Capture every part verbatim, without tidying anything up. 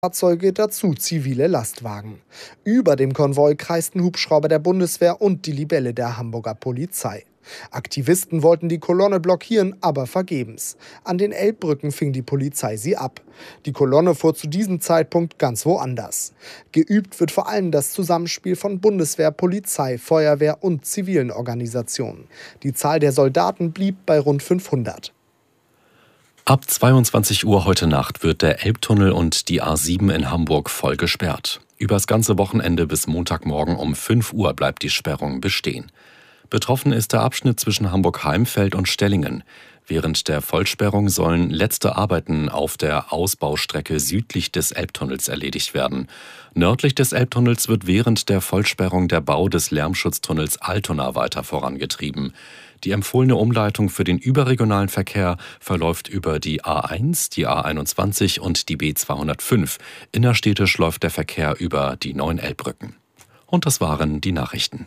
Fahrzeuge, dazu zivile Lastwagen. Über dem Konvoi kreisten Hubschrauber der Bundeswehr und die Libelle der Hamburger Polizei. Aktivisten wollten die Kolonne blockieren, aber vergebens. An den Elbbrücken fing die Polizei sie ab. Die Kolonne fuhr zu diesem Zeitpunkt ganz woanders. Geübt wird vor allem das Zusammenspiel von Bundeswehr, Polizei, Feuerwehr und zivilen Organisationen. Die Zahl der Soldaten blieb bei rund fünfhundert. Ab zweiundzwanzig Uhr heute Nacht wird der Elbtunnel und die A sieben in Hamburg voll gesperrt. Übers ganze Wochenende bis Montagmorgen um fünf Uhr bleibt die Sperrung bestehen. Betroffen ist der Abschnitt zwischen Hamburg-Heimfeld und Stellingen. Während der Vollsperrung sollen letzte Arbeiten auf der Ausbaustrecke südlich des Elbtunnels erledigt werden. Nördlich des Elbtunnels wird während der Vollsperrung der Bau des Lärmschutztunnels Altona weiter vorangetrieben. Die empfohlene Umleitung für den überregionalen Verkehr verläuft über die A eins, die A einundzwanzig und die B zweihundertfünf. Innerstädtisch läuft der Verkehr über die neuen Elbbrücken. Und das waren die Nachrichten.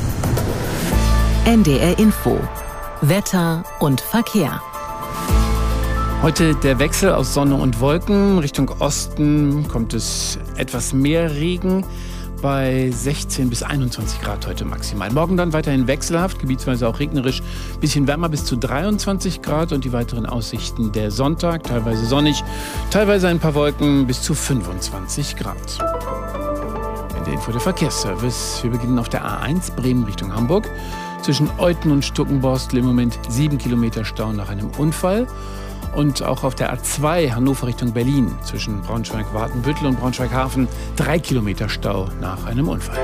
N D R Info. Wetter und Verkehr. Heute der Wechsel aus Sonne und Wolken. Richtung Osten kommt es etwas mehr Regen. Bei sechzehn bis einundzwanzig Grad heute maximal. Morgen dann weiterhin wechselhaft, gebietsweise auch regnerisch. Bisschen wärmer bis zu dreiundzwanzig Grad und die weiteren Aussichten der Sonntag. Teilweise sonnig, teilweise ein paar Wolken bis zu fünfundzwanzig Grad. In der Info der Verkehrsservice. Wir beginnen auf der A eins Bremen Richtung Hamburg. Zwischen Euthen und Stuckenborstel im Moment sieben Kilometer Stau nach einem Unfall. Und auch auf der A zwei Hannover Richtung Berlin zwischen Braunschweig-Watenbüttel und Braunschweig-Hafen drei Kilometer Stau nach einem Unfall.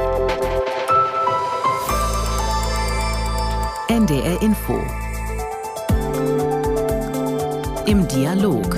N D R Info. Im Dialog.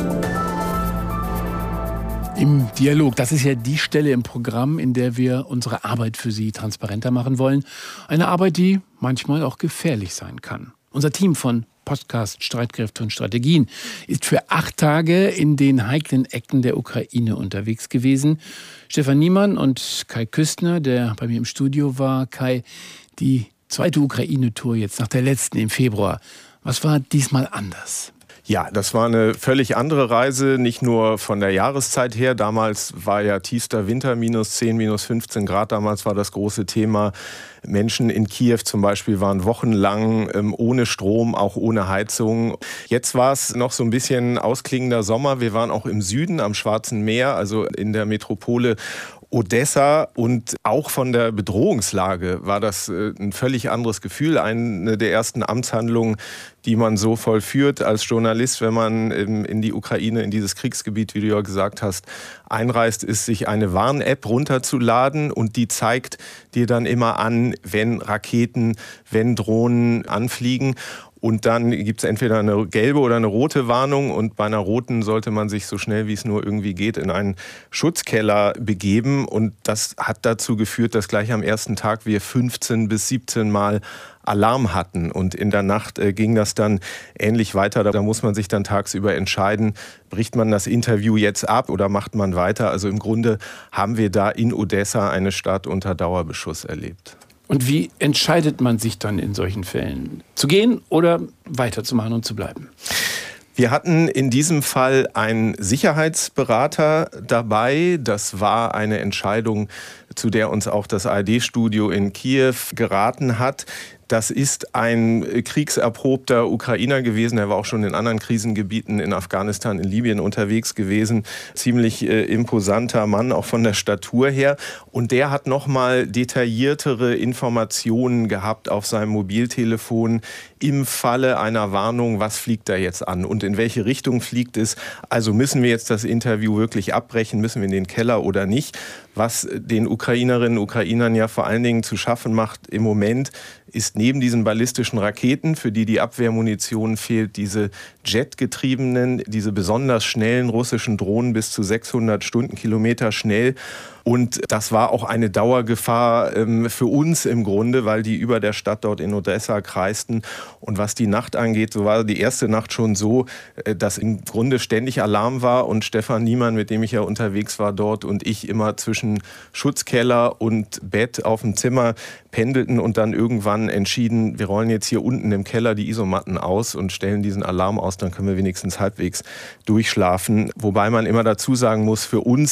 Im Dialog, das ist ja die Stelle im Programm, in der wir unsere Arbeit für Sie transparenter machen wollen. Eine Arbeit, die manchmal auch gefährlich sein kann. Unser Team von Podcast Streitkräfte und Strategien ist für acht Tage in den heiklen Ecken der Ukraine unterwegs gewesen. Stefan Niemann und Kai Küstner, der bei mir im Studio war. Kai, die zweite Ukraine-Tour jetzt nach der letzten im Februar. Was war diesmal anders? Ja, das war eine völlig andere Reise, nicht nur von der Jahreszeit her. Damals war ja tiefster Winter, minus zehn, minus fünfzehn Grad. Damals war das große Thema. Menschen in Kiew zum Beispiel waren wochenlang ähm, ohne Strom, auch ohne Heizung. Jetzt war es noch so ein bisschen ausklingender Sommer. Wir waren auch im Süden am Schwarzen Meer, also in der Metropole Odessa, und auch von der Bedrohungslage war das äh, ein völlig anderes Gefühl. Eine der ersten Amtshandlungen, die man so vollführt als Journalist, wenn man ähm, in die Ukraine, in dieses Kriegsgebiet, wie du ja gesagt hast, einreist, ist, sich eine Warn-App runterzuladen, und die zeigt dir dann immer an, wenn Raketen, wenn Drohnen anfliegen. Und dann gibt es entweder eine gelbe oder eine rote Warnung, und bei einer roten sollte man sich so schnell wie es nur irgendwie geht in einen Schutzkeller begeben. Und das hat dazu geführt, dass gleich am ersten Tag wir fünfzehn bis siebzehn Mal Alarm hatten. Und in der Nacht äh, ging das dann ähnlich weiter. Da muss man sich dann tagsüber entscheiden, bricht man das Interview jetzt ab oder macht man weiter. Also im Grunde haben wir da in Odessa eine Stadt unter Dauerbeschuss erlebt. Und wie entscheidet man sich dann in solchen Fällen? Zu gehen oder weiterzumachen und zu bleiben? Wir hatten in diesem Fall einen Sicherheitsberater dabei. Das war eine Entscheidung, zu der uns auch das A R D-Studio in Kiew geraten hat. Das ist ein kriegserprobter Ukrainer gewesen. Er war auch schon in anderen Krisengebieten in Afghanistan, in Libyen unterwegs gewesen. Ziemlich äh, imposanter Mann, auch von der Statur her. Und der hat nochmal detailliertere Informationen gehabt auf seinem Mobiltelefon im Falle einer Warnung, was fliegt da jetzt an und in welche Richtung fliegt es. Also müssen wir jetzt das Interview wirklich abbrechen, müssen wir in den Keller oder nicht. Was den Ukrainerinnen und Ukrainern ja vor allen Dingen zu schaffen macht im Moment, ist neben diesen ballistischen Raketen, für die die Abwehrmunition fehlt, diese jetgetriebenen, diese besonders schnellen russischen Drohnen bis zu sechshundert Stundenkilometer schnell. Und das war auch eine Dauergefahr ähm, für uns im Grunde, weil die über der Stadt dort in Odessa kreisten. Und was die Nacht angeht, so war die erste Nacht schon so, äh, dass im Grunde ständig Alarm war, und Stefan Niemann, mit dem ich ja unterwegs war dort, und ich immer zwischen Schutzkeller und Bett auf dem Zimmer pendelten und dann irgendwann entschieden, wir rollen jetzt hier unten im Keller die Isomatten aus und stellen diesen Alarm aus, dann können wir wenigstens halbwegs durchschlafen. Wobei man immer dazu sagen muss, für uns